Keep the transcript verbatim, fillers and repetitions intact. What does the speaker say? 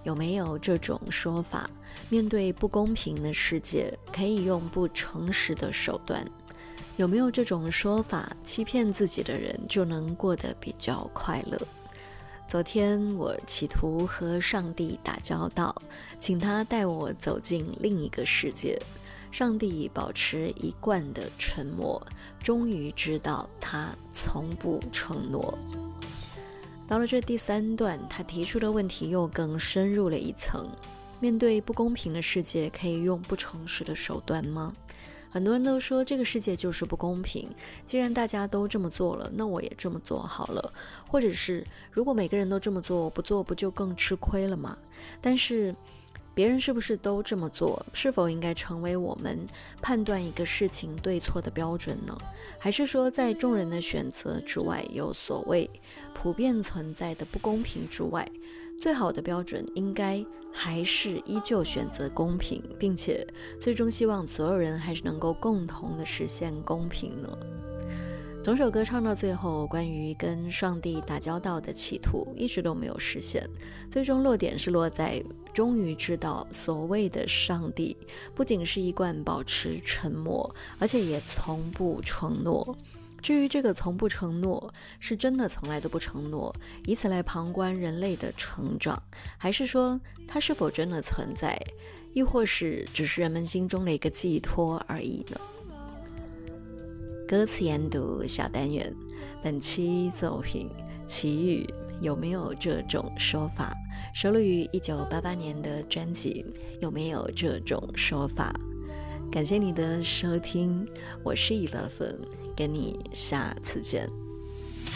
有没有这种说法，面对不公平的世界，可以用不诚实的手段？有没有这种说法，欺骗自己的人就能过得比较快乐？昨天我企图和上帝打交道，请他带我走进另一个世界。上帝保持一贯的沉默，终于知道他从不承诺。到了这第三段，他提出的问题又更深入了一层。面对不公平的世界，可以用不诚实的手段吗？很多人都说这个世界就是不公平，既然大家都这么做了，那我也这么做好了。或者是如果每个人都这么做，我不做不就更吃亏了吗？但是别人是不是都这么做，是否应该成为我们判断一个事情对错的标准呢？还是说在众人的选择之外，有所谓普遍存在的不公平之外，最好的标准应该还是依旧选择公平，并且最终希望所有人还是能够共同的实现公平呢？整首歌唱到最后，关于跟上帝打交道的企图一直都没有实现，最终落点是落在终于知道所谓的上帝不仅是一贯保持沉默，而且也从不承诺。至于这个从不承诺，是真的从来都不承诺，以此来旁观人类的成长，还是说它是否真的存在，亦或是只是人们心中的一个寄托而已呢？歌词研读小单元，本期作品奇遇有没有这种说法，收录于一九八八年的专辑有没有这种说法。感谢你的收听，我是一乐芬，跟你下次见。